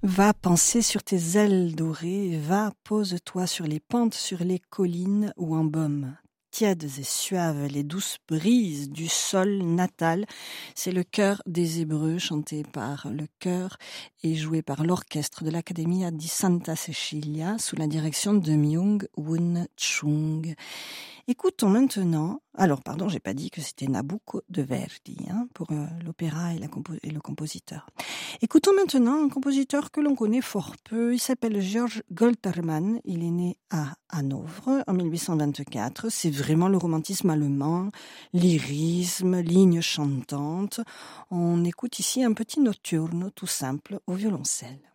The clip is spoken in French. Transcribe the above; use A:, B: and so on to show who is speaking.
A: Va penser sur tes ailes dorées, va pose-toi sur les pentes, sur les collines ou en baume. Tièdes et suaves, les douces brises du sol natal, c'est le chœur des Hébreux chanté par le chœur et joué par l'orchestre de l'Accademia di Santa Cecilia sous la direction de Myung-Whun Chung. Écoutons maintenant, j'ai pas dit que c'était Nabucco de Verdi, pour l'opéra et le compositeur. Écoutons maintenant un compositeur que l'on connaît fort peu, il s'appelle Georg Goltermann, il est né à Hanovre en 1824, c'est vraiment le romantisme allemand, lyrisme, lignes chantantes. On écoute ici un petit nocturne tout simple au violoncelle.